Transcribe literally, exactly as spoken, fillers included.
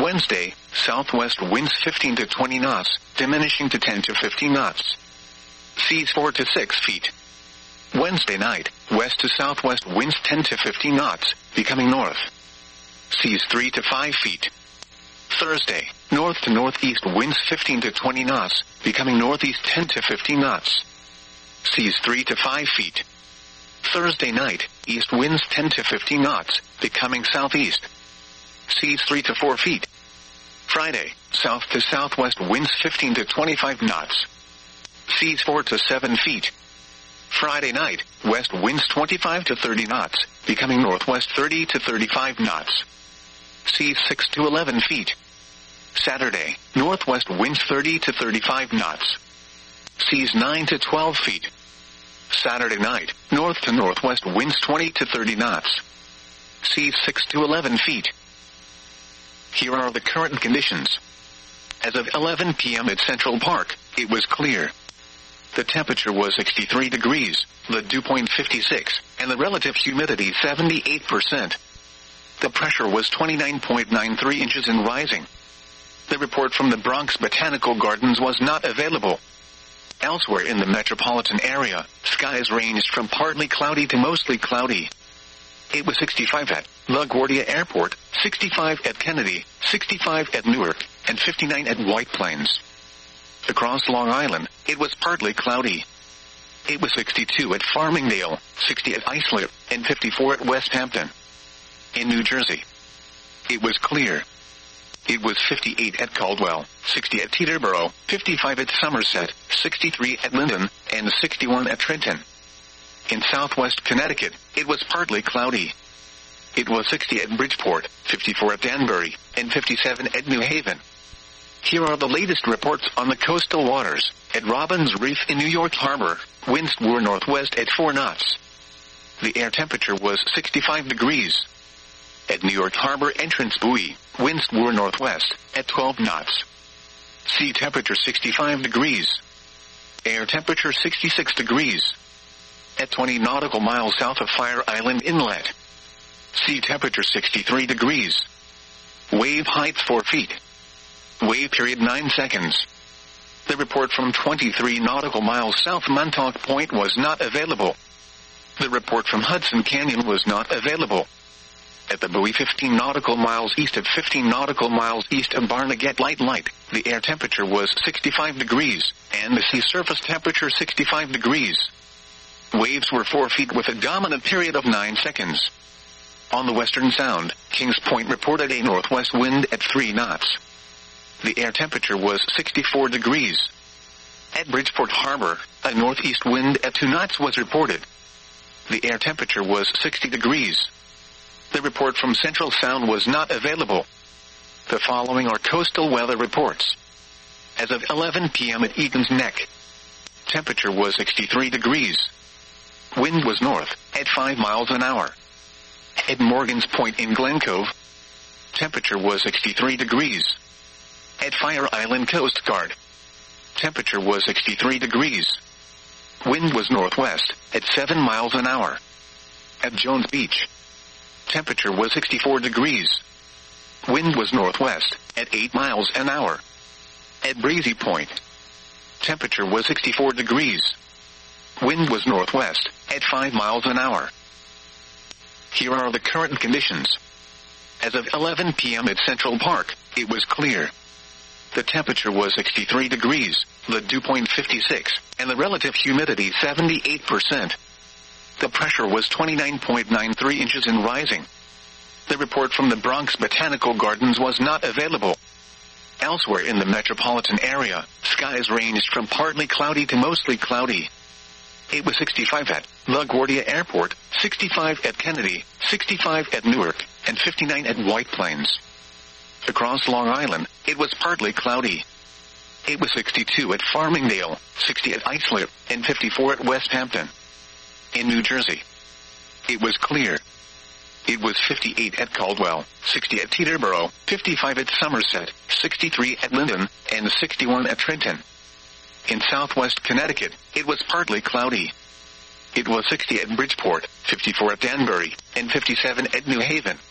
Wednesday, southwest winds fifteen to twenty knots, diminishing to ten to fifteen knots. Seas four to six feet. Wednesday night, west to southwest winds ten to fifteen knots, becoming north. Seas three to five feet. Thursday, north to northeast winds fifteen to twenty knots, becoming northeast ten to fifteen knots. Seas three to five feet. Thursday night, east winds ten to fifteen knots, becoming southeast. Seas three to four feet. Friday, south to southwest winds fifteen to twenty-five knots. Seas four to seven feet. Friday night, west winds twenty-five to thirty knots, becoming northwest thirty to thirty-five knots. Seas six to eleven feet. Saturday, northwest winds thirty to thirty-five knots. Seas nine to twelve feet. Saturday night, north to northwest winds twenty to thirty knots. Seas six to eleven feet. Here are the current conditions. As of eleven p.m. at Central Park, it was clear. The temperature was sixty-three degrees, the dew point fifty-six, and the relative humidity seventy-eight percent. The pressure was twenty-nine point nine three inches and rising. The report from the Bronx Botanical Gardens was not available. Elsewhere in the metropolitan area, skies ranged from partly cloudy to mostly cloudy. It was sixty-five at LaGuardia Airport, sixty-five at Kennedy, sixty-five at Newark, and fifty-nine at White Plains. Across Long Island, it was partly cloudy. It was sixty-two at Farmingdale, sixty at Islip, and fifty-four at West Hampton. In New Jersey, it was clear. It was fifty-eight at Caldwell, sixty at Teterboro, fifty-five at Somerset, sixty-three at Linden, and sixty-one at Trenton. In southwest Connecticut, it was partly cloudy. It was sixty at Bridgeport, fifty-four at Danbury, and fifty-seven at New Haven. Here are the latest reports on the coastal waters. At Robbins Reef in New York Harbor, winds were northwest at four knots. The air temperature was sixty-five degrees. At New York Harbor Entrance Buoy, winds were northwest at twelve knots. Sea temperature sixty-five degrees. Air temperature sixty-six degrees. At twenty nautical miles south of Fire Island Inlet. Sea temperature sixty-three degrees. Wave height four feet. Wave period nine seconds. The report from twenty-three nautical miles south Montauk Point was not available. The report from Hudson Canyon was not available. At the buoy fifteen nautical miles east of fifteen nautical miles east of Barnegat Light Light, the air temperature was sixty-five degrees, and the sea surface temperature sixty-five degrees. Waves were four feet with a dominant period of nine seconds. On the Western Sound, Kings Point reported a northwest wind at three knots. The air temperature was sixty-four degrees. At Bridgeport Harbor, a northeast wind at two knots was reported. The air temperature was sixty degrees. The report from Central Sound was not available. The following are coastal weather reports. As of eleven p.m. at Egan's Neck, temperature was sixty-three degrees. Wind was north, at five miles an hour. At Morgan's Point in Glen Cove, temperature was sixty-three degrees. At Fire Island Coast Guard, temperature was sixty-three degrees. Wind was northwest, at seven miles an hour. At Jones Beach, temperature was sixty-four degrees. Wind was northwest, at eight miles an hour. At Breezy Point, temperature was sixty-four degrees. Wind was northwest, at five miles an hour. Here are the current conditions. As of eleven p.m. at Central Park, it was clear. The temperature was sixty-three degrees, the dew point fifty-six, and the relative humidity seventy-eight percent. The pressure was twenty-nine point nine three inches and rising. The report from the Bronx Botanical Gardens was not available. Elsewhere in the metropolitan area, skies ranged from partly cloudy to mostly cloudy. It was sixty-five at LaGuardia Airport, sixty-five at Kennedy, sixty-five at Newark, and fifty-nine at White Plains. Across Long Island, it was partly cloudy. It was sixty-two at Farmingdale, sixty at Islip, and fifty-four at West Hampton. In New Jersey, it was clear. It was fifty-eight at Caldwell, sixty at Teterboro, fifty-five at Somerset, sixty-three at Linden, and sixty-one at Trenton. In southwest Connecticut, it was partly cloudy. It was sixty at Bridgeport, fifty-four at Danbury, and fifty-seven at New Haven.